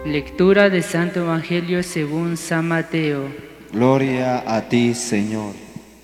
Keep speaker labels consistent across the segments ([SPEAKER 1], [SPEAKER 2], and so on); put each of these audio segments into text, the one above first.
[SPEAKER 1] Lectura del Santo Evangelio según San Mateo.
[SPEAKER 2] Gloria a ti, Señor.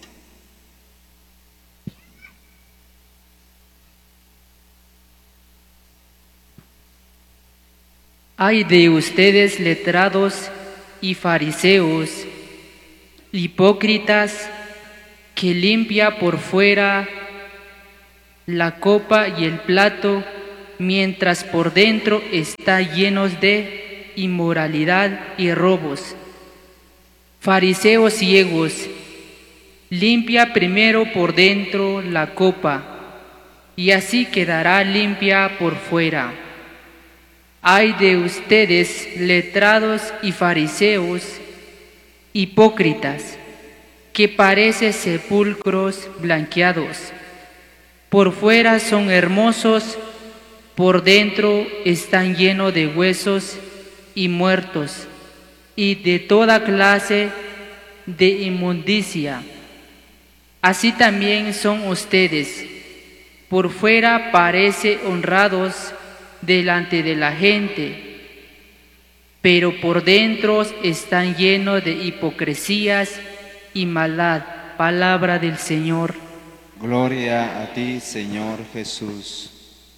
[SPEAKER 1] Ay de ustedes, letrados y fariseos, hipócritas, que limpia por fuera la copa y el plato, mientras por dentro está llenos de inmoralidad y robos. Fariseos ciegos, limpia primero por dentro la copa, y así quedará limpia por fuera. Ay de ustedes, letrados y fariseos, hipócritas, que parecen sepulcros blanqueados. Por fuera son hermosos, por dentro están llenos de huesos y muertos, y de toda clase de inmundicia. Así también son ustedes. Por fuera parecen honrados delante de la gente, pero por dentro están llenos de hipocresías y maldad. Palabra del Señor.
[SPEAKER 2] Gloria a ti, Señor Jesús.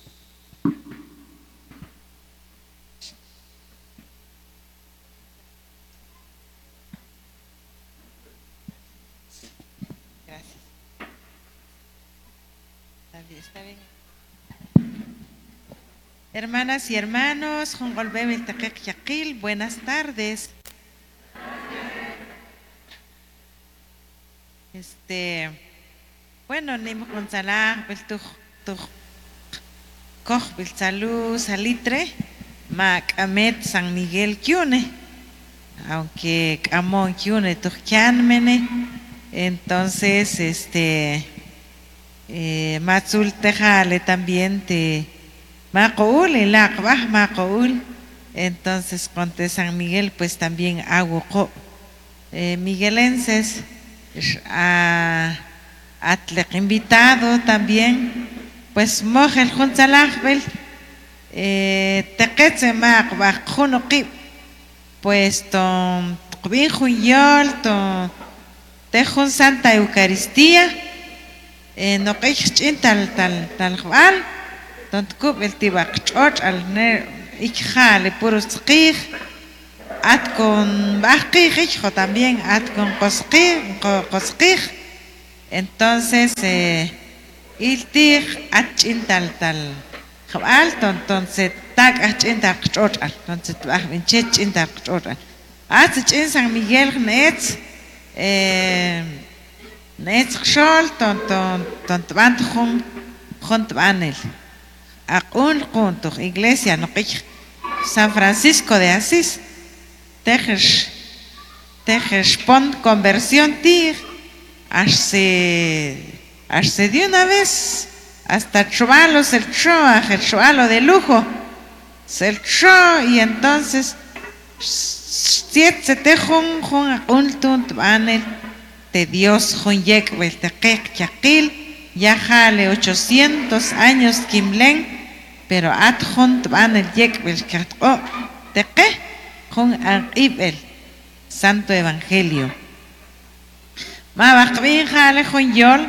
[SPEAKER 3] Gracias. Está bien. Hermanas y hermanos, buenas tardes. Bueno, nimo con salah, salud, salitre, mac amet San Miguel Kiune, aunque amon Kiune mene, entonces Matsul Tejale también te Macoul, el Akbah Macoul, entonces conte San Miguel pues también hago miguelenses atlec invitado también pues mojel junzalajbel tequetze Makbah junoqib pues ton bin juyol ton tejun Santa Eucaristía no qich tal jwal Don't cup el tibak church al ner ikjale puros tqij at con bajqij hijo también at con qosqij entonces il tig at chintal tal alto entonces tag at chintal church entonces baj vinche chintal church at chin San Miguel nets xol ton bant jun banel Aqun junto iglesia no San Francisco de Asís tejes pon conversión tir hace de una vez hasta chuvalos el chuvalo de lujo el cho y entonces siete te jun tunt banel de Dios jun yek wel teqek chakil ya jale 800 años kimlen pero at junt van el yek bel katqo teqe jun ibel Santo Evangelio ma baqbin jale jun yol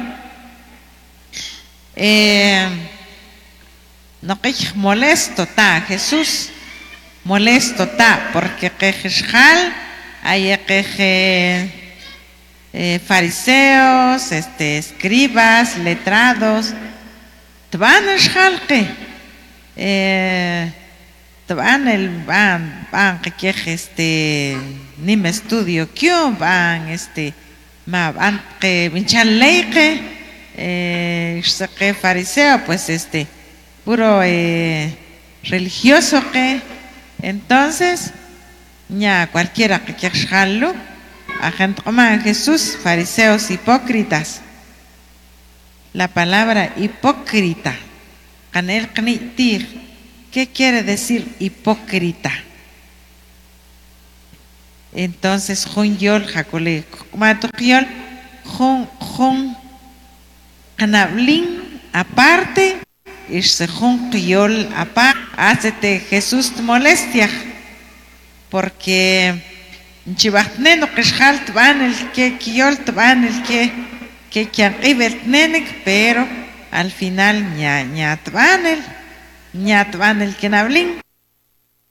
[SPEAKER 3] no qich molesto ta Jesús molesto ta porque qejal ay qeje fariseos, escribas, letrados, tvan shalque, tvan el van que ni me estudio kyo van ma van que vinchan leike que fariseo pues puro religioso que entonces ya cualquiera que quiera a Jesús, fariseos hipócritas. La palabra hipócrita, ¿qué quiere decir hipócrita? Entonces, jun yol jacole, matukiol, jun canablin aparte, jun yol aparte, hace Jesús molestia. porque chivahtne no qishal tbanel que kiyol tbanel que kianqibetnenek, pero al final ña tbanel que nablin